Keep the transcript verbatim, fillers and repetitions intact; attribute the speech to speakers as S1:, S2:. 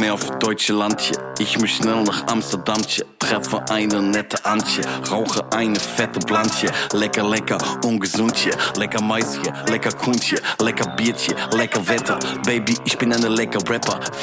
S1: mehr auf deutsche Landje. Ich muss schnell nach Amsterdamtje. Treffe eine nette Antje. Rauche eine fette Blantje. Lecker, lecker, ungesundje. Lecker Maisje, lecker Kuntje. Lecker Biertje, lecker Wetter. Baby, ich bin eine lecker Rapper.